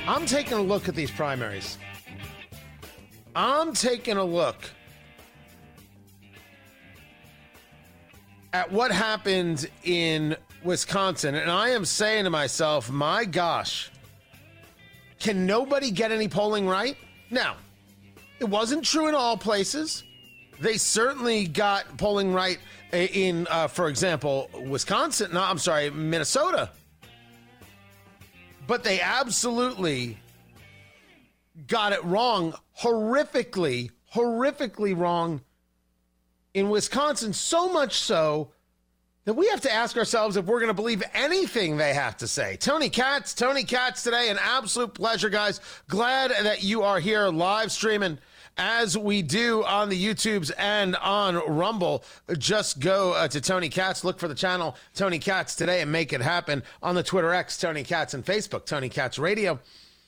I'm taking a look at these primaries. I'm taking a look at what happened in Wisconsin, and I am saying to myself, my gosh, can nobody get any polling right? Now, it wasn't true in all places. They certainly got polling right in, for example, Minnesota. But they absolutely got it wrong, horrifically wrong in Wisconsin, so much so that we have to ask ourselves if we're going to believe anything they have to say. Tony Katz today, an absolute pleasure, guys. Glad that you are here live streaming as we do on the YouTubes and on Rumble. Just go to Tony Katz, look for the channel Tony Katz Today and make it happen. On the Twitter X, Tony Katz, and Facebook, Tony Katz Radio.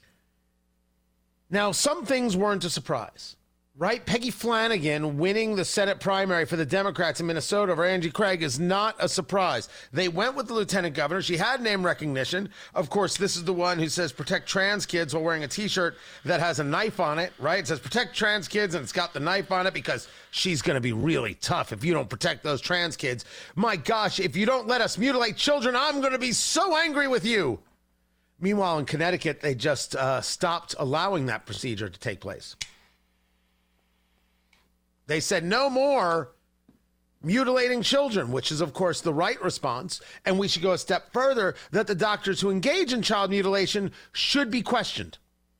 Now, some things weren't a surprise, right? Peggy Flanagan winning the Senate primary for the Democrats in Minnesota over Angie Craig is not a surprise. They went with the lieutenant governor. She had name recognition. Of course, this is the one who says protect trans kids while wearing a T-shirt that has a knife on it, right? It says protect trans kids, and it's got the knife on it because she's going to be really tough if you don't protect those trans kids. My gosh, if you don't let us mutilate children, I'm going to be so angry with you. Meanwhile, in Connecticut, they just stopped allowing that procedure to take place. They said no more mutilating children, which is, of course, the right response. And we should go a step further, that the doctors who engage in child mutilation should be questioned.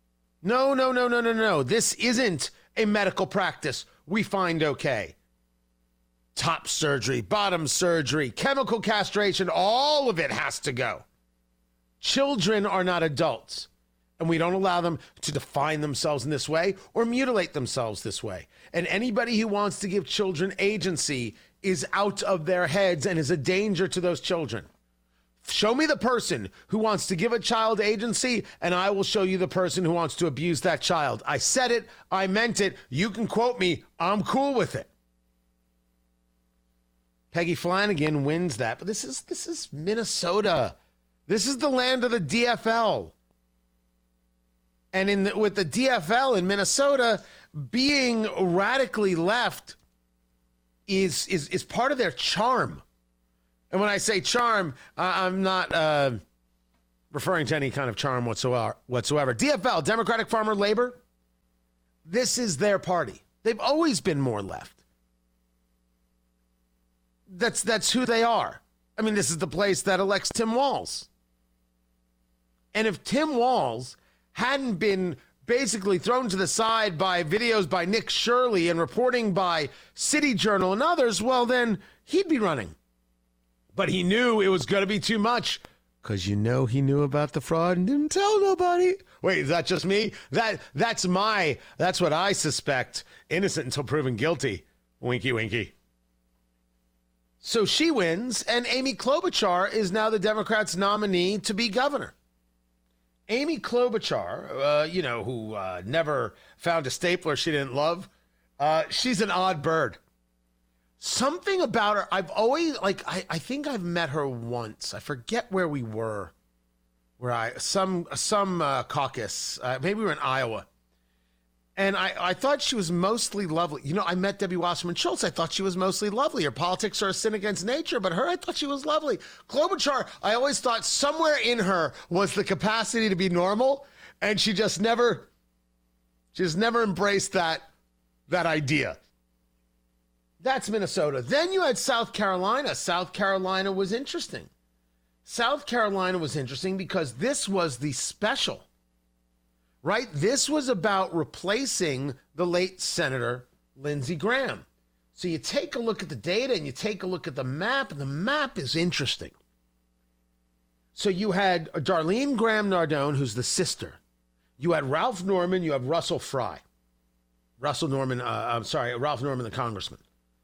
No. This isn't a medical practice we find okay. Top surgery, bottom surgery, chemical castration, all of it has to go. Children are not adults, and we don't allow them to define themselves in this way or mutilate themselves this way. And anybody who wants to give children agency is out of their heads and is a danger to those children. Show me the person who wants to give a child agency, and I will show you the person who wants to abuse that child. I said it. I meant it. You can quote me. I'm cool with it. Peggy Flanagan wins that, but this is Minnesota. This is the land of the DFL. And with the DFL in Minnesota, being radically left is part of their charm. And when I say charm, I'm not referring to any kind of charm whatsoever. DFL, Democratic Farmer Labor, this is their party. They've always been more left. That's who they are. I mean, this is the place that elects Tim Walz. And if Tim Walz hadn't been basically thrown to the side by videos by Nick Shirley and reporting by City Journal and others, well, then he'd be running. But he knew it was going to be too much because he knew about the fraud and didn't tell nobody. Wait, is that just me? That's what I suspect. Innocent until proven guilty. Winky, winky. So she wins, and Amy Klobuchar is now the Democrats' nominee to be governor. Amy Klobuchar, who never found a stapler she didn't love, she's an odd bird. Something about her, I've always, I think I've met her once. I forget where we were. Some caucus, maybe we were in Iowa. And I thought she was mostly lovely. I met Debbie Wasserman Schultz. I thought she was mostly lovely. Her politics are a sin against nature, but her, I thought she was lovely. Klobuchar, I always thought somewhere in her was the capacity to be normal, and she just never embraced that idea. That's Minnesota. Then you had South Carolina. South Carolina was interesting. South Carolina was interesting because this was the special. Right? This was about replacing the late Senator Lindsey Graham. So you take a look at the data and you take a look at the map, and the map is interesting. So you had Darlene Graham Nardone, who's the sister. You had Ralph Norman, you have Russell Fry. Ralph Norman, the congressman.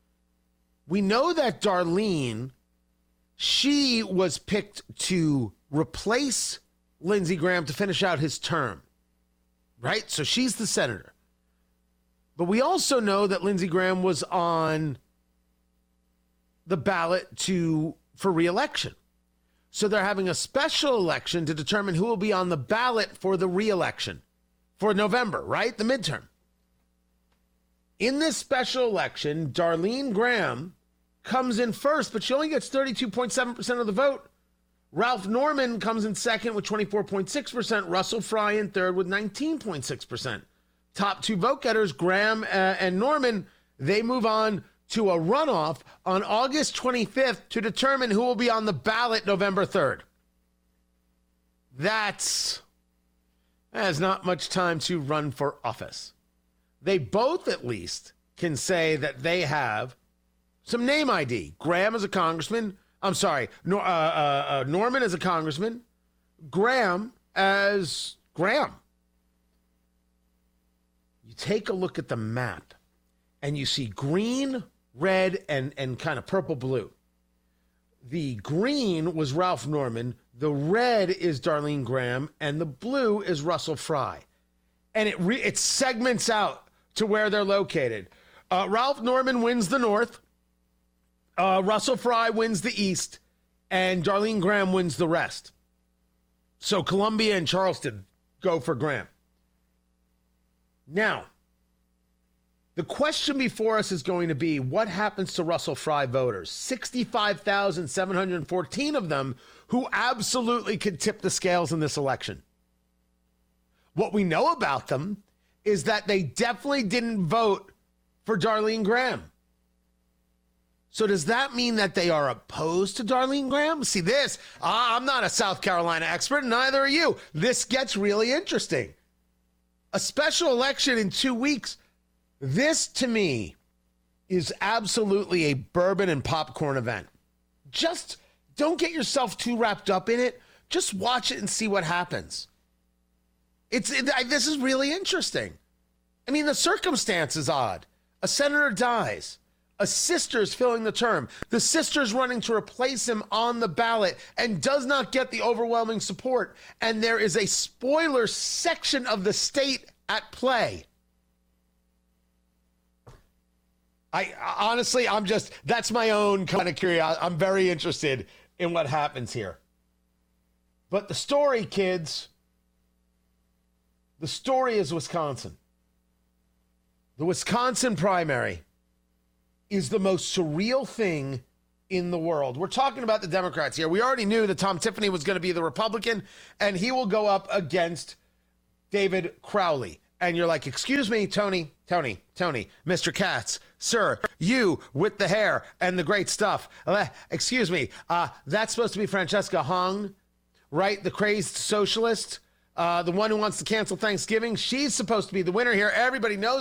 We know that Darlene, she was picked to replace Lindsey Graham to finish out his term. Right? So she's the senator. But we also know that Lindsey Graham was on the ballot for re-election. So they're having a special election to determine who will be on the ballot for the re-election for November, right? The midterm. In this special election, Darlene Graham comes in first, but she only gets 32.7% of the vote. Ralph Norman comes in second with 24.6%. Russell Fry in third with 19.6%. Top two vote getters, Graham and Norman, they move on to a runoff on August 25th to determine who will be on the ballot November 3rd. That is not much time to run for office. They both at least can say that they have some name ID. Graham is a congressman. I'm sorry, Norman is a congressman. Graham as Graham. You take a look at the map and you see green, red, and kind of purple blue. The green was Ralph Norman, the red is Darlene Graham, and the blue is Russell Fry. And it segments out to where they're located. Ralph Norman wins the north, Russell Fry wins the east, and Darlene Graham wins the rest. So Columbia and Charleston go for Graham. Now, the question before us is going to be, what happens to Russell Fry voters? 65,714 of them who absolutely could tip the scales in this election. What we know about them is that they definitely didn't vote for Darlene Graham. So does that mean that they are opposed to Darlene Graham? See this, I'm not a South Carolina expert, and neither are you. This gets really interesting. A special election in 2 weeks. This, to me, is absolutely a bourbon and popcorn event. Just don't get yourself too wrapped up in it. Just watch it and see what happens. This is really interesting. I mean, the circumstance is odd. A senator dies. A sister's filling the term. The sister's running to replace him on the ballot and does not get the overwhelming support. And there is a spoiler section of the state at play. Honestly, that's my own kind of curiosity. I'm very interested in what happens here. But the story, kids, the story is Wisconsin. The Wisconsin primary is the most surreal thing in the world. We're talking about the Democrats here. We already knew that Tom Tiffany was going to be the Republican, and he will go up against David Crowley. And you're like, excuse me, Tony, Mr. Katz, sir, you with the hair and the great stuff. Excuse me, that's supposed to be Francesca Hong, right? The crazed socialist, the one who wants to cancel Thanksgiving. She's supposed to be the winner here. Everybody knows